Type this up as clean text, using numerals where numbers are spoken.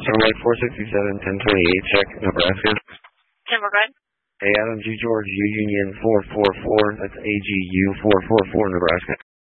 Starlight 467, 1028, check, Nebraska. 10, we're good. Hey, Adam G. George, U Union 444, that's AGU 444, Nebraska.